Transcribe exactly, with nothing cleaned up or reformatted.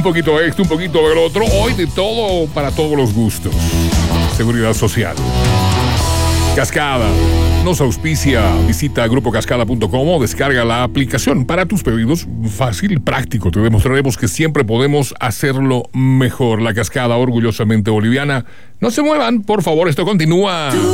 poquito de esto, un poquito del otro. Hoy de todo para todos los gustos. Seguridad social. Cascada nos auspicia. Visita grupo cascada punto com o descarga la aplicación para tus pedidos. Fácil y práctico. Te demostraremos que siempre podemos hacerlo mejor. La Cascada, orgullosamente boliviana. No se muevan, por favor, esto continúa.